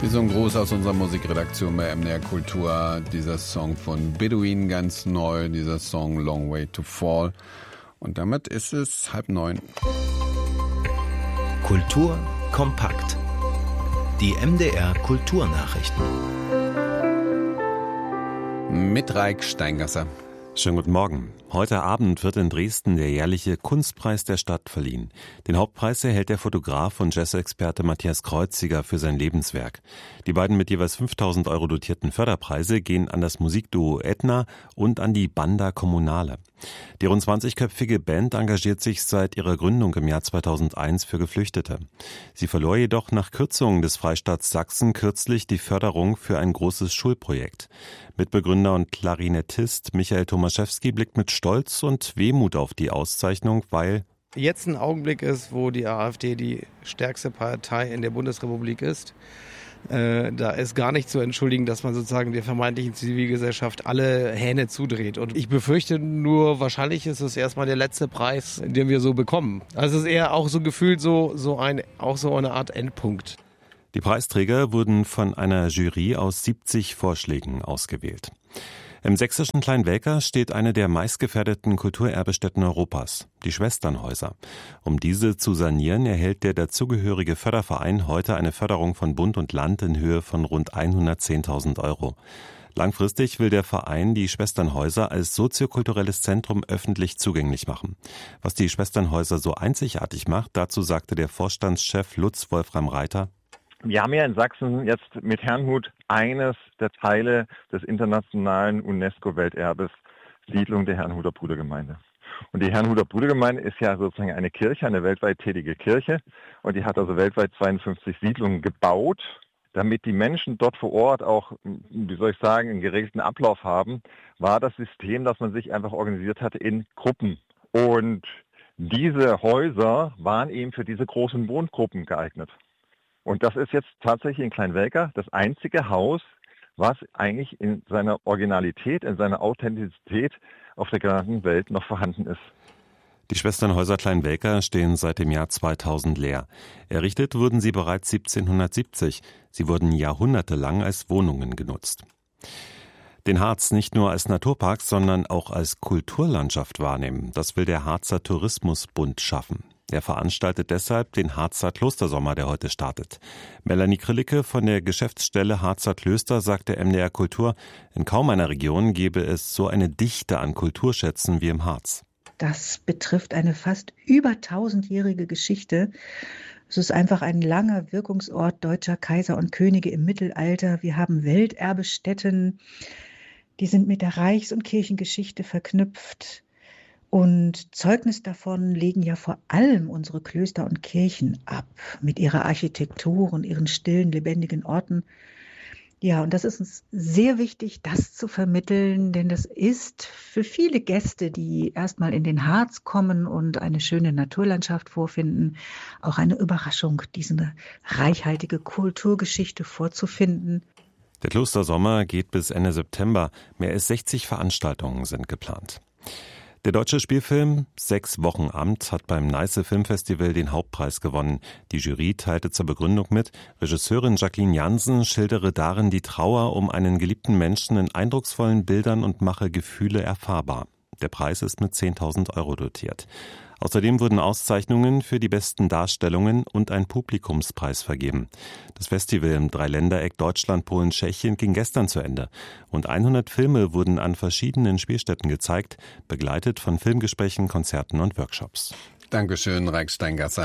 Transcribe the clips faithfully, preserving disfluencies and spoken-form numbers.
Wie so ein Gruß aus unserer Musikredaktion bei M D R Kultur. Dieser Song von Bedouin, ganz neu, dieser Song Long Way to Fall. Und damit ist es halb neun. Kultur kompakt. Die M D R Kulturnachrichten. Mit Raik Steingasser. Schönen guten Morgen. Heute Abend wird in Dresden der jährliche Kunstpreis der Stadt verliehen. Den Hauptpreis erhält der Fotograf und Jazzexperte Matthias Kreuziger für sein Lebenswerk. Die beiden mit jeweils fünftausend Euro dotierten Förderpreise gehen an das Musikduo Edna und an die Banda Kommunale. Die rund zwanzigköpfige Band engagiert sich seit ihrer Gründung im Jahr zweitausendeins für Geflüchtete. Sie verlor jedoch nach Kürzungen des Freistaats Sachsen kürzlich die Förderung für ein großes Schulprojekt. Mitbegründer und Klarinettist Michael Tomaszewski blickt mit Stolz und Wehmut auf die Auszeichnung, weil jetzt ein Augenblick ist, wo die AfD die stärkste Partei in der Bundesrepublik ist. Äh, da ist gar nicht zu entschuldigen, dass man sozusagen der vermeintlichen Zivilgesellschaft alle Hähne zudreht. Und ich befürchte nur, wahrscheinlich ist es erstmal der letzte Preis, den wir so bekommen. Also es ist eher auch so gefühlt so, so ein, auch so eine Art Endpunkt. Die Preisträger wurden von einer Jury aus siebzig Vorschlägen ausgewählt. Im sächsischen Kleinwelker steht eine der meistgefährdeten Kulturerbestätten Europas, die Schwesternhäuser. Um diese zu sanieren, erhält der dazugehörige Förderverein heute eine Förderung von Bund und Land in Höhe von rund hundertzehntausend Euro. Langfristig will der Verein die Schwesternhäuser als soziokulturelles Zentrum öffentlich zugänglich machen. Was die Schwesternhäuser so einzigartig macht, dazu sagte der Vorstandschef Lutz Wolfram Reiter: Wir haben ja in Sachsen jetzt mit Herrnhut eines der Teile des internationalen UNESCO-Welterbes, Siedlung der Herrnhuter Brudergemeinde. Und die Herrnhuter Brudergemeinde ist ja sozusagen eine Kirche, eine weltweit tätige Kirche. Und die hat also weltweit zweiundfünfzig Siedlungen gebaut, damit die Menschen dort vor Ort auch, wie soll ich sagen, einen geregelten Ablauf haben, war das System, dass man sich einfach organisiert hatte in Gruppen. Und diese Häuser waren eben für diese großen Wohngruppen geeignet. Und das ist jetzt tatsächlich in Kleinwelker das einzige Haus, was eigentlich in seiner Originalität, in seiner Authentizität auf der ganzen Welt noch vorhanden ist. Die Schwesternhäuser Kleinwelker stehen seit dem Jahr zweitausend leer. Errichtet wurden sie bereits siebzehnhundertsiebzig. Sie wurden jahrhundertelang als Wohnungen genutzt. Den Harz nicht nur als Naturpark, sondern auch als Kulturlandschaft wahrnehmen. Das will der Harzer Tourismusbund schaffen. Er veranstaltet deshalb den Harzer Klostersommer, der heute startet. Melanie Krillicke von der Geschäftsstelle Harzer Klöster sagt der M D R Kultur, in kaum einer Region gäbe es so eine Dichte an Kulturschätzen wie im Harz. Das betrifft eine fast über tausendjährige Geschichte. Es ist einfach ein langer Wirkungsort deutscher Kaiser und Könige im Mittelalter. Wir haben Welterbestätten, die sind mit der Reichs- und Kirchengeschichte verknüpft. Und Zeugnis davon legen ja vor allem unsere Klöster und Kirchen ab, mit ihrer Architektur und ihren stillen, lebendigen Orten. Ja, und das ist uns sehr wichtig, das zu vermitteln, denn das ist für viele Gäste, die erstmal in den Harz kommen und eine schöne Naturlandschaft vorfinden, auch eine Überraschung, diese reichhaltige Kulturgeschichte vorzufinden. Der Klostersommer geht bis Ende September. Mehr als sechzig Veranstaltungen sind geplant. Der deutsche Spielfilm Sechs Wochen Amt hat beim Neiße Filmfestival den Hauptpreis gewonnen. Die Jury teilte zur Begründung mit, Regisseurin Jacqueline Jansen schildere darin die Trauer um einen geliebten Menschen in eindrucksvollen Bildern und mache Gefühle erfahrbar. Der Preis ist mit zehntausend Euro dotiert. Außerdem wurden Auszeichnungen für die besten Darstellungen und ein Publikumspreis vergeben. Das Festival im Dreiländereck Deutschland, Polen, Tschechien ging gestern zu Ende. Rund hundert Filme wurden an verschiedenen Spielstätten gezeigt, begleitet von Filmgesprächen, Konzerten und Workshops. Dankeschön, Raik Steingasser.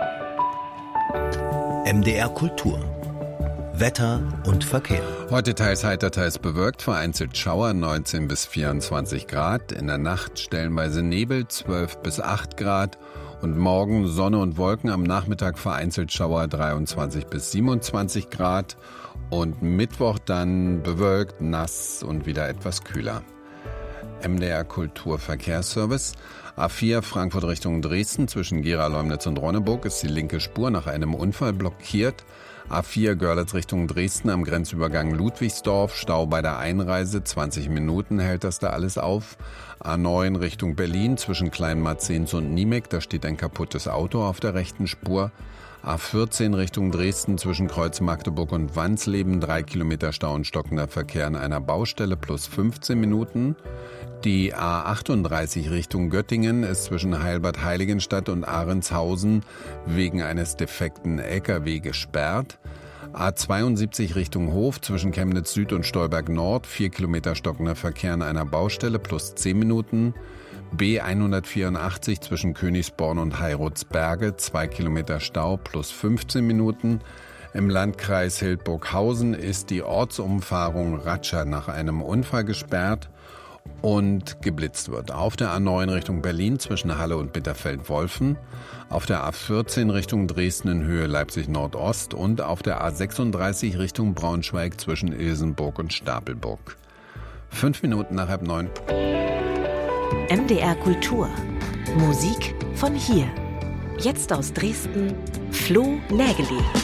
M D R Kultur. Wetter und Verkehr. Heute teils heiter, teils bewölkt, vereinzelt Schauer, neunzehn bis vierundzwanzig Grad. In der Nacht stellenweise Nebel, zwölf bis acht Grad. Und morgen Sonne und Wolken, am Nachmittag vereinzelt Schauer, dreiundzwanzig bis siebenundzwanzig Grad. Und Mittwoch dann bewölkt, nass und wieder etwas kühler. M D R Kulturverkehrsservice. A vier Frankfurt Richtung Dresden zwischen Gera, Leumnitz und Ronneburg ist die linke Spur nach einem Unfall blockiert. A vier Görlitz Richtung Dresden am Grenzübergang Ludwigsdorf, Stau bei der Einreise, zwanzig Minuten hält das da alles auf. A neun Richtung Berlin zwischen Kleinmarzens und Niemek, da steht ein kaputtes Auto auf der rechten Spur. A vierzehn Richtung Dresden zwischen Kreuz Magdeburg und Wansleben, drei Kilometer Stau und stockender Verkehr an einer Baustelle plus fünfzehn Minuten. Die A achtunddreißig Richtung Göttingen ist zwischen Heilbad Heiligenstadt und Ahrenshausen wegen eines defekten L K W gesperrt. A zweiundsiebzig Richtung Hof zwischen Chemnitz Süd und Stolberg Nord, vier Kilometer stockender Verkehr an einer Baustelle plus zehn Minuten. B hundertvierundachtzig zwischen Königsborn und Heirutzberge, zwei Kilometer Stau plus fünfzehn Minuten. Im Landkreis Hildburghausen ist die Ortsumfahrung Ratscha nach einem Unfall gesperrt und geblitzt wird. Auf der A neun Richtung Berlin zwischen Halle und Bitterfeld-Wolfen, auf der A vierzehn Richtung Dresden in Höhe Leipzig-Nordost und auf der A sechsunddreißig Richtung Braunschweig zwischen Ilsenburg und Stapelburg. Fünf Minuten nach halb neun. M D R Kultur. Musik von hier. Jetzt aus Dresden, Flo Nägeli.